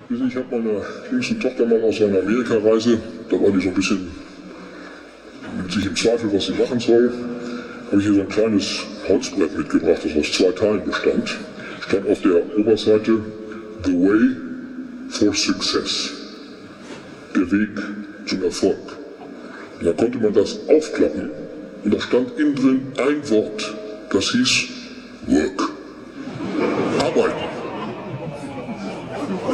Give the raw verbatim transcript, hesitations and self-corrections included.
Ich habe meiner jüngsten Tochter mal aus einer Amerikareise, da war die so ein bisschen mit sich im Zweifel, was sie machen soll, habe ich hier so ein kleines Holzbrett mitgebracht, das aus zwei Teilen bestand. Stand auf der Oberseite The Way for Success, der Weg zum Erfolg. Und da konnte man das aufklappen und da stand innen drin ein Wort, das hieß Work.